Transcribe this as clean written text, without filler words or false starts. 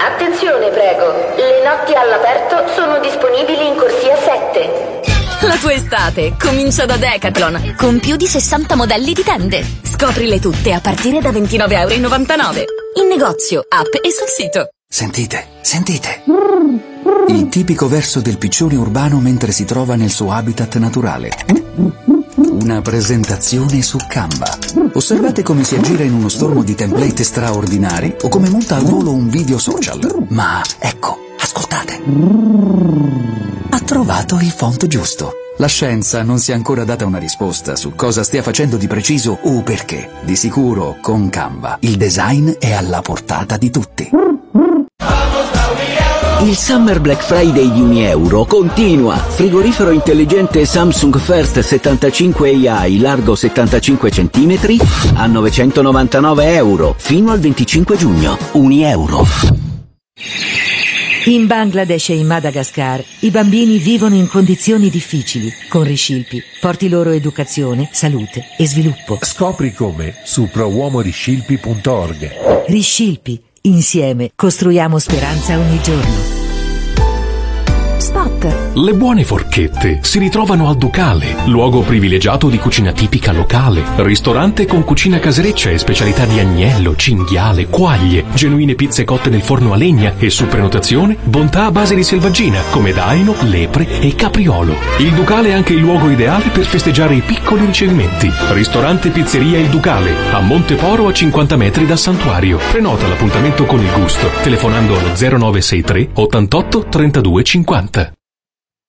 Attenzione, prego. Le notti all'aperto sono disponibili in corsia 7. La tua estate comincia da Decathlon, con più di 60 modelli di tende. Scoprile tutte a partire da €29,99. In negozio, app e sul sito. Sentite, sentite. Il tipico verso del piccione urbano mentre si trova nel suo habitat naturale. Una presentazione su Canva. Osservate come si aggira in uno stormo di template straordinari o come monta al volo un video social. Ma ecco, ascoltate. Ha trovato il font giusto. La scienza non si è ancora data una risposta su cosa stia facendo di preciso o perché. Di sicuro, con Canva, il design è alla portata di tutti. Il Summer Black Friday di Unieuro continua. Frigorifero intelligente Samsung First 75 AI largo 75 cm a €999 fino al 25 giugno. Unieuro. In Bangladesh e in Madagascar i bambini vivono in condizioni difficili. Con Riscilpi porti loro educazione, salute e sviluppo. Scopri come su prouomoriscilpi.org. Riscilpi, insieme costruiamo speranza ogni giorno. Le buone forchette si ritrovano al Ducale, luogo privilegiato di cucina tipica locale. Ristorante con cucina casereccia e specialità di agnello, cinghiale, quaglie, genuine pizze cotte nel forno a legna e su prenotazione bontà a base di selvaggina come daino, lepre e capriolo. Il Ducale è anche il luogo ideale per festeggiare i piccoli ricevimenti. Ristorante Pizzeria Il Ducale, a Monteporo a 50 metri dal santuario. Prenota l'appuntamento con il gusto telefonando allo 0963 88 32 50.